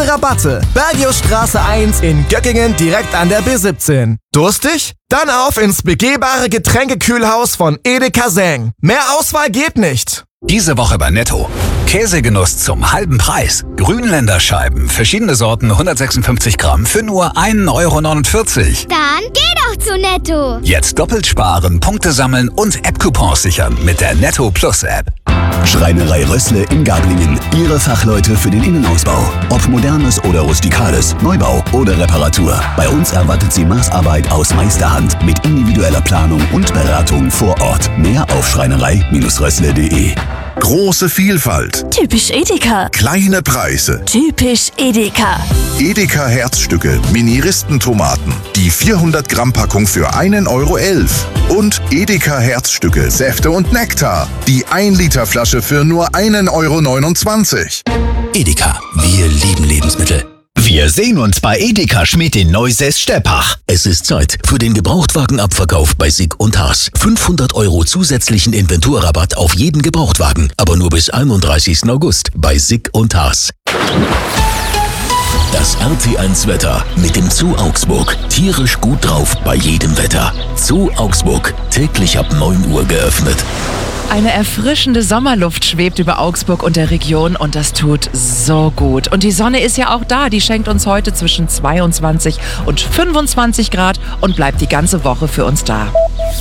fette Rabatte. Bergiusstraße 1 in Göckingen direkt an der B17. Durstig? Dann auf ins begehbare Getränkekühlhaus von Edeka Seng. Mehr Auswahl geht nicht. Diese Woche bei Netto. Käsegenuss zum halben Preis. Grünländerscheiben, verschiedene Sorten, 156 Gramm für nur 1,49 €. Dann geh doch zu Netto. Jetzt doppelt sparen, Punkte sammeln und App-Coupons sichern mit der Netto Plus App. Schreinerei Rössle in Gablingen. Ihre Fachleute für den Innenausbau. Ob modernes oder rustikales, Neubau oder Reparatur. Bei uns erwartet Sie Maßarbeit aus Meisterhand mit individueller Planung und Beratung vor Ort. Mehr auf schreinerei-rössle.de. Große Vielfalt. Typisch Edeka. Kleine Preise. Typisch Edeka. Edeka Herzstücke, Mini-Ristentomaten. Die 400 Gramm Packung für 1,11 €. Und Edeka Herzstücke, Säfte und Nektar. Die 1 Liter Flasche für nur 1,29 €. Edeka. Wir lieben Lebensmittel. Wir sehen uns bei Edeka Schmidt in Neusäß-Steppach. Es ist Zeit für den Gebrauchtwagenabverkauf bei Sick und Haas. 500 € zusätzlichen Inventurrabatt auf jeden Gebrauchtwagen, aber nur bis 31. August bei Sick und Haas. Das RT1 Wetter mit dem Zoo Augsburg. Tierisch gut drauf bei jedem Wetter. Zoo Augsburg. Täglich ab 9 Uhr geöffnet. Eine erfrischende Sommerluft schwebt über Augsburg und der Region und das tut so gut. Und die Sonne ist ja auch da, die schenkt uns heute zwischen 22 und 25 Grad und bleibt die ganze Woche für uns da.